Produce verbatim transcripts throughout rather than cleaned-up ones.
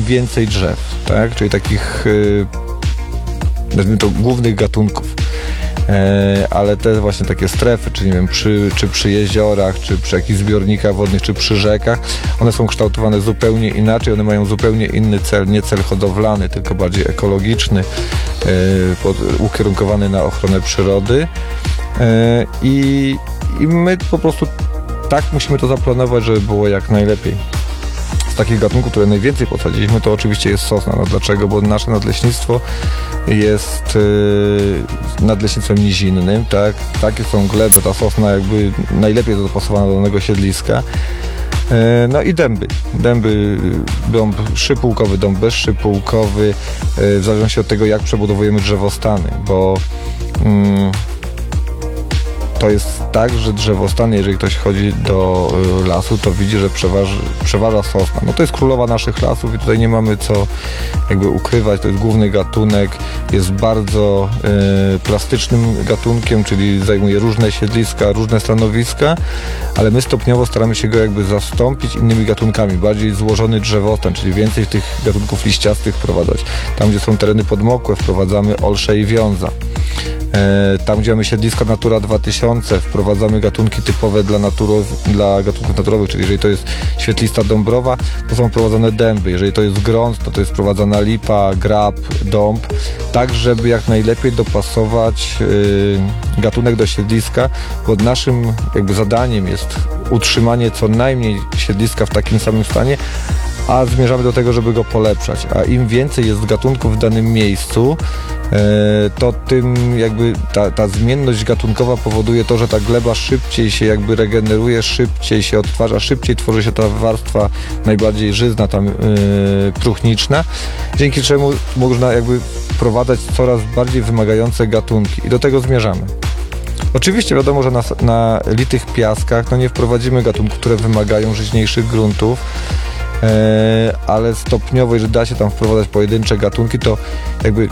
im więcej drzew, tak? Czyli takich yy, nazwijmy to głównych gatunków. E, ale te właśnie takie strefy, czy nie wiem, przy, czy przy jeziorach, czy przy jakichś zbiornikach wodnych, czy przy rzekach, one są kształtowane zupełnie inaczej, one mają zupełnie inny cel, nie cel hodowlany, tylko bardziej ekologiczny, e, pod, ukierunkowany na ochronę przyrody e, i, i my po prostu tak musimy to zaplanować, żeby było jak najlepiej. Z takich gatunków, które najwięcej posadziliśmy, to oczywiście jest sosna. No dlaczego? Bo nasze nadleśnictwo jest yy, nadleśnictwem nizinnym, tak? Takie są gleby, ta sosna jakby najlepiej dopasowana do danego siedliska. Yy, no i dęby. Dęby, dąb szypułkowy, dąb bezszypułkowy, yy, w zależności od tego, jak przebudowujemy drzewostany, bo yy, to jest tak, że drzewostany, jeżeli ktoś chodzi do y, lasu, to widzi, że przeważy, przeważa sosna. No to jest królowa naszych lasów i tutaj nie mamy co jakby ukrywać. To jest główny gatunek, jest bardzo y, plastycznym gatunkiem, czyli zajmuje różne siedliska, różne stanowiska, ale my stopniowo staramy się go jakby zastąpić innymi gatunkami. Bardziej złożony drzewostan, czyli więcej tych gatunków liściastych wprowadzać. Tam, gdzie są tereny podmokłe, wprowadzamy olsze i wiąza. Tam, gdzie mamy siedliska Natura dwa tysiące, wprowadzamy gatunki typowe dla, naturow- dla gatunków naturowych, czyli jeżeli to jest świetlista dąbrowa, to są wprowadzane dęby. Jeżeli to jest grąd, to to jest wprowadzana lipa, grab, dąb, tak żeby jak najlepiej dopasować yy, gatunek do siedliska, bo naszym jakby zadaniem jest utrzymanie co najmniej siedliska w takim samym stanie, a zmierzamy do tego, żeby go polepszać. A im więcej jest gatunków w danym miejscu, to tym jakby ta, ta zmienność gatunkowa powoduje to, że ta gleba szybciej się jakby regeneruje, szybciej się odtwarza, szybciej tworzy się ta warstwa najbardziej żyzna, tam yy, próchniczna, dzięki czemu można jakby wprowadzać coraz bardziej wymagające gatunki i do tego zmierzamy. Oczywiście wiadomo, że na, na litych piaskach no nie wprowadzimy gatunków, które wymagają żyźniejszych gruntów, yy, ale stopniowo, jeżeli da się tam wprowadzać pojedyncze gatunki, to jakby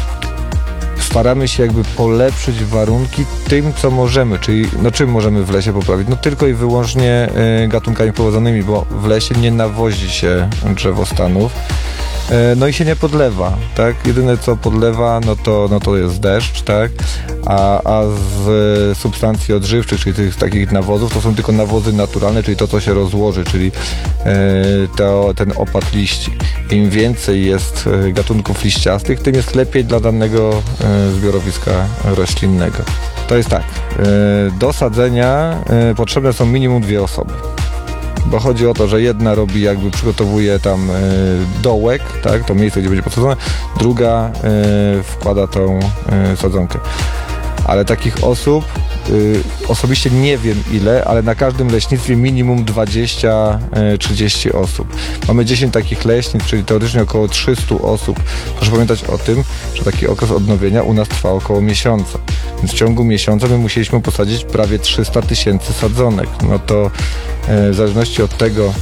staramy się jakby polepszyć warunki tym, co możemy, czyli no czym możemy w lesie poprawić? No tylko i wyłącznie y, gatunkami prowadzonymi, bo w lesie nie nawozi się drzewostanów, y, no i się nie podlewa, tak? Jedyne co podlewa, no to, no to jest deszcz, tak? A, a z y, substancji odżywczych, czyli tych takich nawozów, to są tylko nawozy naturalne, czyli to, co się rozłoży, czyli y, to, ten opad liści. Im więcej jest y, gatunków liściastych, tym jest lepiej dla danego y, zbiorowiska roślinnego. To jest tak, y, do sadzenia y, potrzebne są minimum dwie osoby. Bo chodzi o to, że jedna robi jakby przygotowuje tam y, dołek, tak, to miejsce, gdzie będzie posadzone, druga y, wkłada tą y, sadzonkę. Ale takich osób y, osobiście nie wiem ile, ale na każdym leśnictwie minimum dwadzieścia trzydzieści osób. Mamy dziesięć takich leśnic, czyli teoretycznie około trzysta osób. Proszę pamiętać o tym, że taki okres odnowienia u nas trwa około miesiąca. Więc w ciągu miesiąca my musieliśmy posadzić prawie trzysta tysięcy sadzonek. No to y, w zależności od tego, y,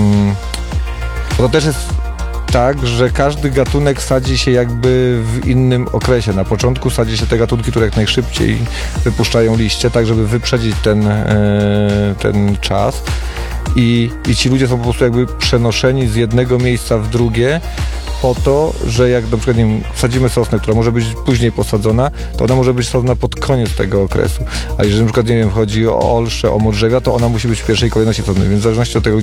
bo to też jest tak, że każdy gatunek sadzi się jakby w innym okresie. Na początku sadzi się te gatunki, które jak najszybciej wypuszczają liście, tak żeby wyprzedzić ten, e, ten czas. I, I ci ludzie są po prostu jakby przenoszeni z jednego miejsca w drugie po to, że jak na przykład nie wiem, sadzimy sosnę, która może być później posadzona, to ona może być sadzona pod koniec tego okresu. A jeżeli na przykład nie wiem, chodzi o olsze, o modrzewia, to ona musi być w pierwszej kolejności sadzona. Więc w zależności od tego,